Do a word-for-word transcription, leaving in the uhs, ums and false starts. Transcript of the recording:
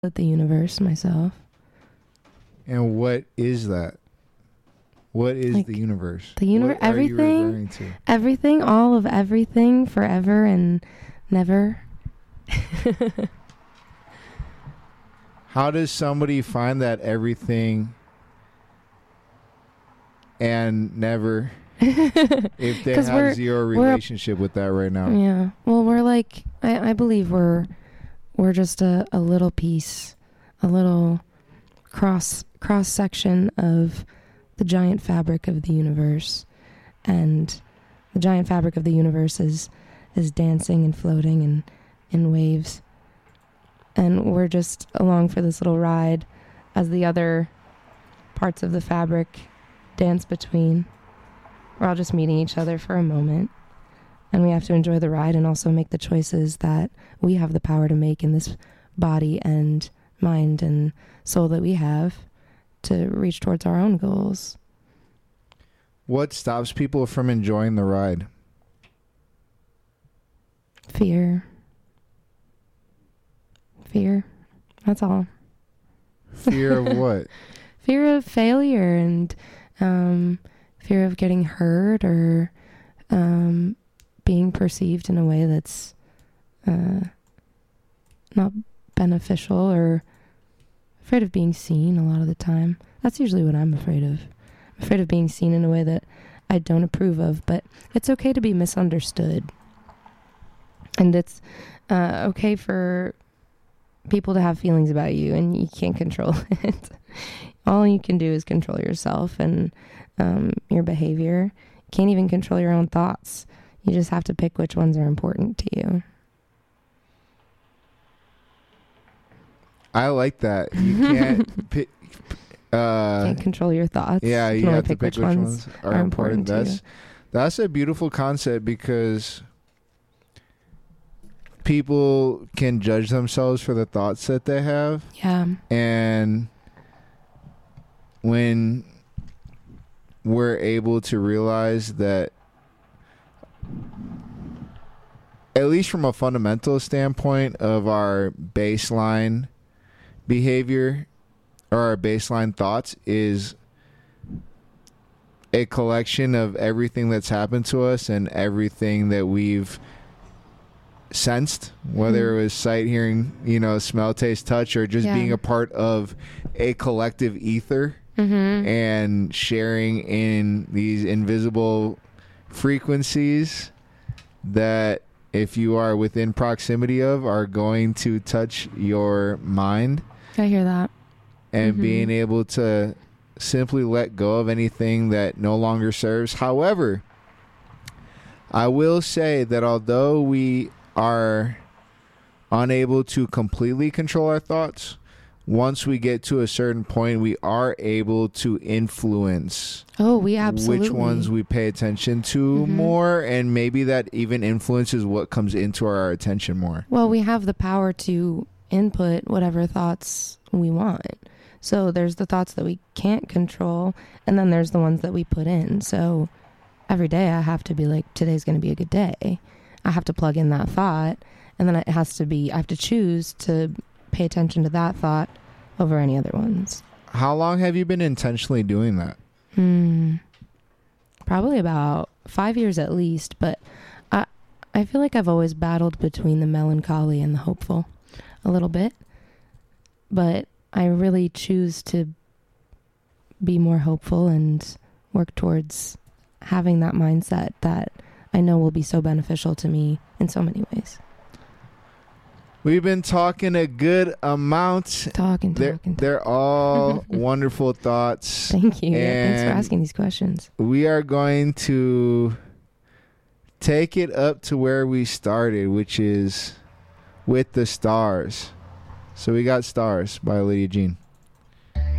With the universe myself. And what is that? What is Like, the universe? The universe, What are you everything, referring to? everything, all of everything, forever and never. How does somebody find that everything and never if they 'Cause have we're- zero we're a- relationship with that right now? Yeah. Well, we're like, I, I believe we're, we're just a, a little piece, a little cross cross section of the giant fabric of the universe, and the giant fabric of the universe is is dancing and floating and in waves, and we're just along for this little ride as the other parts of the fabric dance between. We're all just meeting each other for a moment, and we have to enjoy the ride and also make the choices that we have the power to make in this body and mind and soul that we have to reach towards our own goals. What stops people from enjoying the ride? Fear. Fear. That's all. Fear of what? Fear of failure and um, fear of getting hurt or um, being perceived in a way that's uh, not beneficial, or afraid of being seen a lot of the time. That's usually what I'm afraid of. I'm afraid of being seen in a way that I don't approve of, but it's okay to be misunderstood. And it's uh, okay for people to have feelings about you, and you can't control it. All you can do is control yourself and um, your behavior. You can't even control your own thoughts. You just have to pick which ones are important to you. I like that. You can't pick. Uh, Can't control your thoughts. yeah, you, can only have to pick which ones, are, are important. important to That's you. that's a beautiful concept, because people can judge themselves for the thoughts that they have, Yeah. and when we're able to realize that, at least from a fundamental standpoint of our baseline behavior or our baseline thoughts is a collection of everything that's happened to us and everything that we've sensed, whether Mhm. it was sight, hearing, you know, smell, taste, touch, or just Yeah. being a part of a collective ether Mm-hmm. and sharing in these invisible frequencies that, if you are within proximity of, are going to touch your mind, I hear that. and Mhm. being able to simply let go of anything that no longer serves. However, I will say that although we are unable to completely control our thoughts, once we get to a certain point, we are able to influence Oh, we absolutely. which ones we pay attention to Mhm. more, and maybe that even influences what comes into our attention more. Well, we have the power to input whatever thoughts we want. So there's the thoughts that we can't control, and then there's the ones that we put in. So every day I have to be like, today's going to be a good day. I have to plug in that thought, and then it has to be, I have to choose to pay attention to that thought over any other ones. How long have you been intentionally doing that? Hmm. Probably about five years at least, but I I feel like I've always battled between the melancholy and the hopeful a little bit. But I really choose to be more hopeful and work towards having that mindset that I know will be so beneficial to me in so many ways. We've been talking a good amount. Talking, They're, talking, talking. they're all wonderful thoughts. Thank you. Yeah, thanks for And asking these questions. we are going to take it up to where we started, which is with the stars. So we got Stars by Lydia Jean.